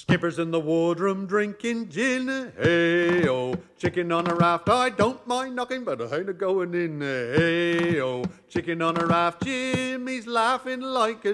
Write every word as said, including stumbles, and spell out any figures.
Skippers in the wardroom drinking gin, hey-oh. Chicken on a raft, I don't mind knocking, but I ain't a going in, hey-oh. Chicken on a raft, Jimmy's laughing like a